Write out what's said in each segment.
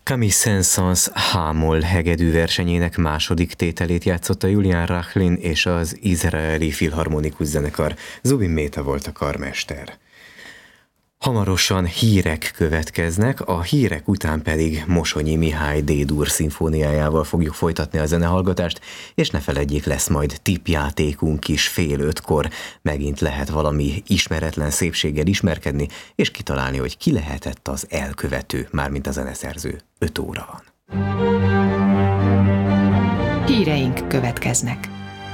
Camille Saint-Saëns H-moll hegedű versenyének második tételét játszotta Julian Rachlin és az Izraeli Filharmonikus Zenekar. Zubin Méta volt a karmester. Hamarosan hírek következnek, a hírek után pedig Mosonyi Mihály D-dur szimfóniájával fogjuk folytatni a zenehallgatást, és ne feledjék, lesz majd tippjátékunk is 4:30. Megint lehet valami ismeretlen szépséggel ismerkedni, és kitalálni, hogy ki lehetett az elkövető, mármint a zeneszerző. 5 óra van. Híreink következnek.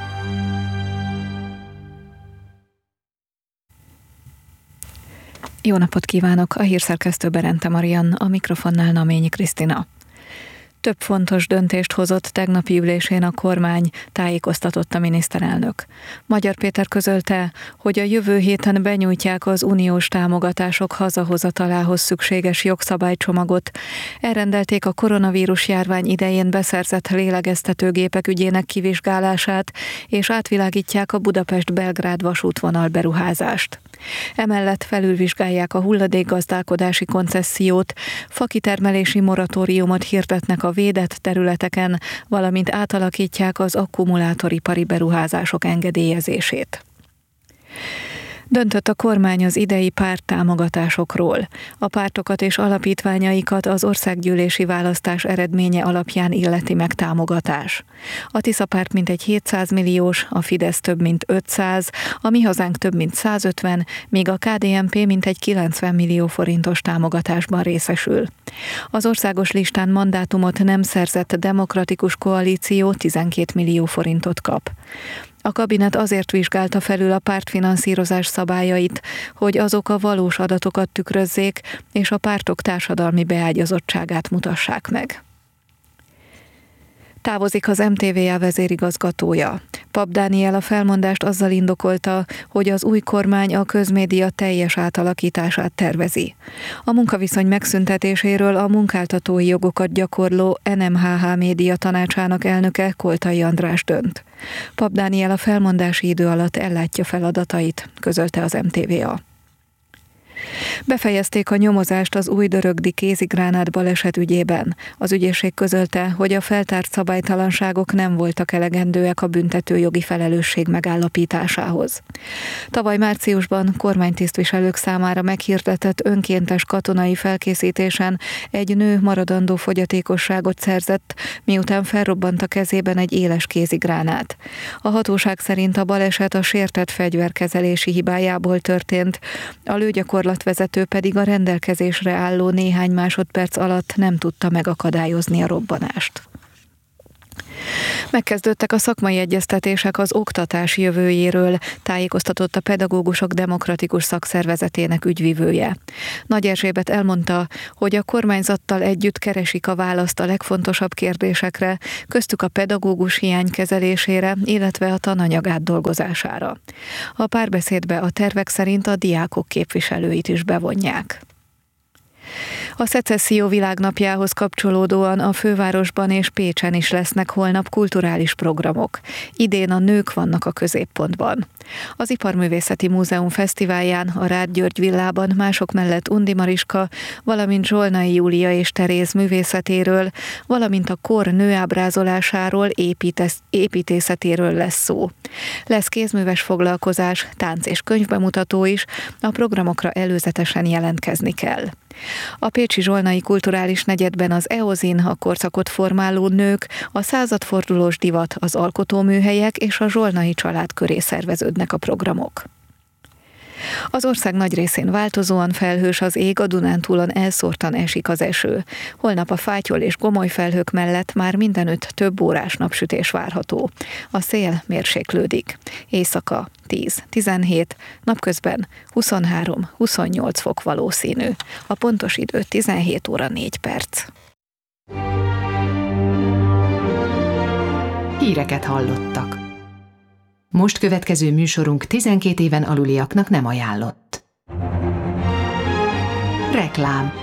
Jó napot kívánok! A hírszerkesztő Berente Marian, a mikrofonnál Naményi Krisztina. Több fontos döntést hozott tegnapi ülésén a kormány, tájékoztatott a miniszterelnök. Magyar Péter közölte, hogy a jövő héten benyújtják az uniós támogatások hazahozatalához szükséges jogszabálycsomagot. Elrendelték a koronavírus járvány idején beszerzett lélegeztetőgépek ügyének kivizsgálását, és átvilágítják a Budapest-Belgrád vasútvonal beruházást. Emellett felülvizsgálják a hulladékgazdálkodási koncessziót, fakitermelési moratóriumot hirdetnek a védett területeken, valamint átalakítják az akkumulátoripari beruházások engedélyezését. Döntött a kormány az idei párttámogatásokról. A pártokat és alapítványaikat az országgyűlési választás eredménye alapján illeti meg támogatás. A Tisza párt mintegy 700 milliós, a Fidesz több mint 500, a Mi Hazánk több mint 150, míg a KDNP mintegy 90 millió forintos támogatásban részesül. Az országos listán mandátumot nem szerzett Demokratikus Koalíció 12 millió forintot kap. A kabinet azért vizsgálta felül a pártfinanszírozás szabályait, hogy azok a valós adatokat tükrözzék, és a pártok társadalmi beágyazottságát mutassák meg. Távozik az MTVA vezérigazgatója. Papp Dániel a felmondást azzal indokolta, hogy az új kormány a közmédia teljes átalakítását tervezi. A munkaviszony megszüntetéséről a munkáltatói jogokat gyakorló NMHH média tanácsának elnöke, Koltai András dönt. Papp Dániel a felmondási idő alatt ellátja feladatait, közölte az MTVA. Befejezték a nyomozást az újdörögdi kézigránát baleset ügyében. Az ügyészség közölte, hogy a feltárt szabálytalanságok nem voltak elegendőek a büntetőjogi felelősség megállapításához. Tavaly márciusban kormánytisztviselők számára meghirdetett önkéntes katonai felkészítésen egy nő maradandó fogyatékosságot szerzett, miután felrobbant a kezében egy éles kézigránát. A hatóság szerint a baleset a sértett fegyverkezelési hibájából történt, a lőgyakorlat vezető pedig a rendelkezésre álló néhány másodperc alatt nem tudta megakadályozni a robbanást. Megkezdődtek a szakmai egyeztetések az oktatás jövőjéről, tájékoztatott a Pedagógusok Demokratikus Szakszervezetének ügyvivője. Nagy Erzsébet elmondta, hogy a kormányzattal együtt keresik a választ a legfontosabb kérdésekre, köztük a pedagógus hiány kezelésére, illetve a tananyag átdolgozására. A párbeszédbe a tervek szerint a diákok képviselőit is bevonják. A Szecesszió világnapjához kapcsolódóan a fővárosban és Pécsen is lesznek holnap kulturális programok. Idén a nők vannak a középpontban. Az Iparművészeti Múzeum fesztiválján, a Rád György villában mások mellett Undi Mariska, valamint Zsolnai Júlia és Teréz művészetéről, valamint a kor nőábrázolásáról, építészetéről lesz szó. Lesz kézműves foglalkozás, tánc és könyvbemutató is, a programokra előzetesen jelentkezni kell. A pécsi Zsolnai Kulturális Negyedben az EOZIN, a korszakot formáló nők, a századfordulós divat, az alkotóműhelyek és a Zsolnai család köré szerveződnek a programok. Az ország nagy részén változóan felhős az ég, a Dunántúlon elszórtan esik az eső. Holnap a fátyol és gomoly felhők mellett már mindenütt több órás napsütés várható. A szél mérséklődik. Éjszaka 10-17, napközben 23-28 fok valószínű. A pontos idő 17 óra 4 perc. Híreket hallottak. Most következő műsorunk 12 éven aluliaknak nem ajánlott. Reklám.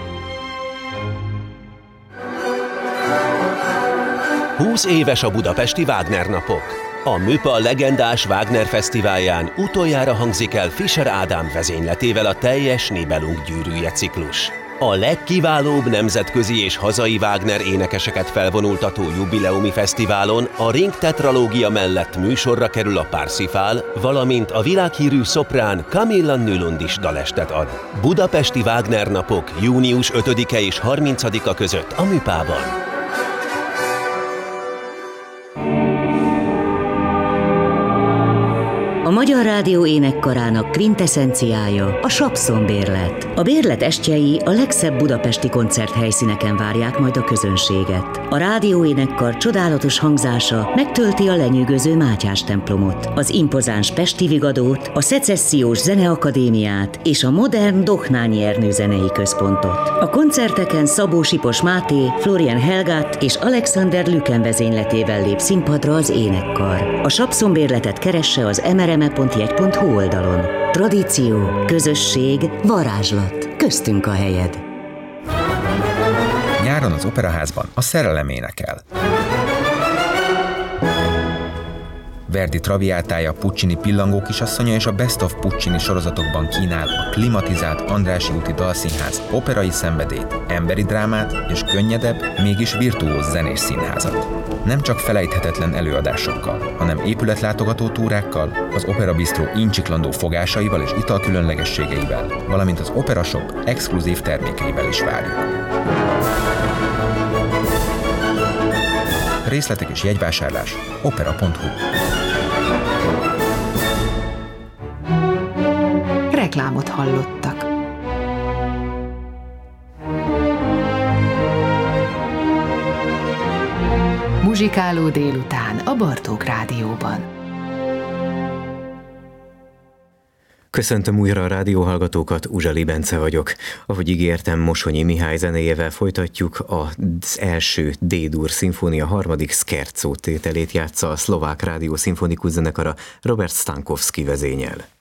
20 éves a budapesti Wagner napok. A Műpa legendás Wagner fesztiválján utoljára hangzik el Fischer Ádám vezényletével a teljes Nibelung gyűrűje ciklus. A legkiválóbb nemzetközi és hazai Wagner énekeseket felvonultató jubileumi fesztiválon a Ring tetralógia mellett műsorra kerül a Parsifal, valamint a világhírű szoprán Camilla Nylund is dalestet ad. Budapesti Wagner napok június 5-e és 30-a között a Műpában. A Magyar Rádió énekkarának kvinteszenciája a Sapszon-bérlet. A bérlet estjei a legszebb budapesti koncerthelyszíneken várják majd a közönséget. A rádió énekkar csodálatos hangzása megtölti a lenyűgöző Mátyás templomot, az impozáns Pesti Vigadót, a Szecessziós Zeneakadémiát és a modern Dohnányi Ernő zenei központot. A koncerteken Szabó Sipos Máté, Florian Helgát és Alexander Lüken vezényletével lép színpadra az énekkar. A Sapszon-bérletet keresse az mrme.jegy.hu oldalon. Tradíció, közösség, varázslat. Köztünk a helyed. Nyáron az Operaházban a szerelem énekel. Verdi Traviátája, Puccini Pillangó kisasszonya és a Best of Puccini sorozatokban kínál a klimatizált Andrássy úti Dalszínház operai szenvedélyt, emberi drámát és könnyedebb, mégis virtuóz zenés színházat. Nem csak felejthetetlen előadásokkal, hanem épületlátogató túrákkal, az Opera Bistro incsiklandó fogásaival és italkülönlegességeivel, valamint az Opera Shop exkluzív termékeivel is várjuk. Részletek és jegyvásárlás opera.hu. Reklámot hallottak. Muzsikáló délután a Bartók Rádióban. Köszöntöm újra a rádióhallgatókat, Uzsali Bence vagyok. Ahogy ígértem, Mosonyi Mihály zenéjével folytatjuk, az első D-dur szimfónia harmadik Scherzo tételét játsza a Szlovák Rádió Szimfonikus Zenekara Robert Stankovski vezényel.